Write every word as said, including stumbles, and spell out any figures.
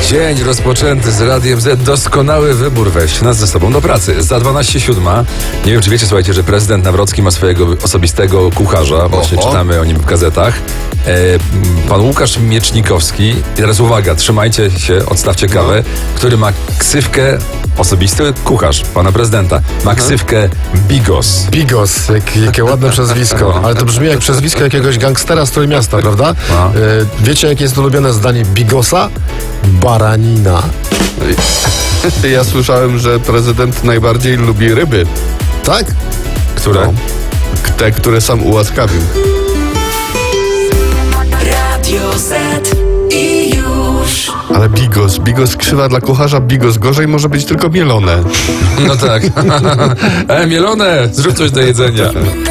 Dzień rozpoczęty z Radiem Z. Doskonały wybór. Weź nas ze sobą do pracy. Za dwanaście siódma. Nie wiem, czy wiecie, słuchajcie, że prezydent Nawrocki ma swojego osobistego kucharza. Właśnie Oho. czytamy o nim w gazetach. E, pan Łukasz Miecznikowski. I teraz uwaga, trzymajcie się, odstawcie kawę. Który ma ksywkę, osobisty kucharz pana prezydenta. Ma ksywkę Bigos. Bigos, jak, jakie ładne przezwisko. Ale to brzmi jak przezwisko jakiegoś gangstera z Trójmiasta, prawda? No. E, wiecie, jakie jest ulubione zdanie Bigosa? Baranina. Ja słyszałem, że prezydent najbardziej lubi ryby. Tak? Które? No. Te, które sam ułaskawił. Radio Z i już. Ale bigos, bigos krzywa dla kucharza, bigos gorzej może być tylko mielone. No tak. E, mielone! Zrób coś do jedzenia.